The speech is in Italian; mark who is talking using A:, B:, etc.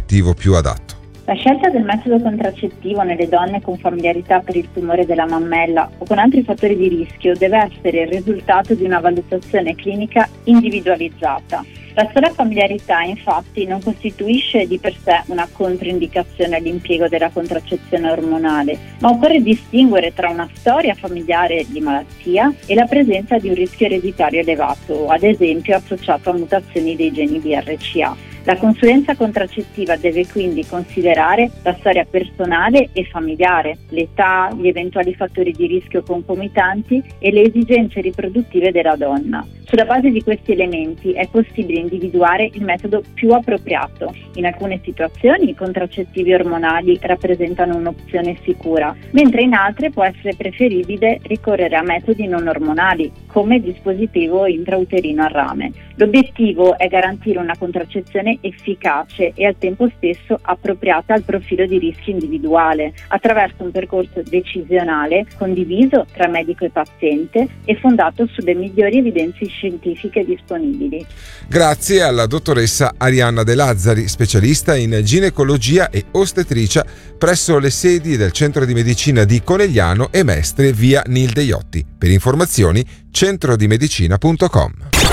A: contraccettivo più adatto.
B: La scelta del metodo contraccettivo nelle donne con familiarità per il tumore della mammella o con altri fattori di rischio deve essere il risultato di una valutazione clinica individualizzata. La sola familiarità, infatti, non costituisce di per sé una controindicazione all'impiego della contraccezione ormonale, ma occorre distinguere tra una storia familiare di malattia e la presenza di un rischio ereditario elevato, ad esempio associato a mutazioni dei geni BRCA. La consulenza contraccettiva deve quindi considerare la storia personale e familiare, l'età, gli eventuali fattori di rischio concomitanti e le esigenze riproduttive della donna. Sulla base di questi elementi è possibile individuare il metodo più appropriato. In alcune situazioni i contraccettivi ormonali rappresentano un'opzione sicura, mentre in altre può essere preferibile ricorrere a metodi non ormonali, come dispositivo intrauterino a rame. L'obiettivo è garantire una contraccezione efficace e al tempo stesso appropriata al profilo di rischio individuale, attraverso un percorso decisionale condiviso tra medico e paziente e fondato sulle migliori evidenze scientifiche disponibili.
A: Grazie alla dottoressa Arianna De Lazzari, specialista in ginecologia e ostetricia presso le sedi del Centro di Medicina di Conegliano e Mestre via Nilde Iotti. Per informazioni centrodimedicina.com.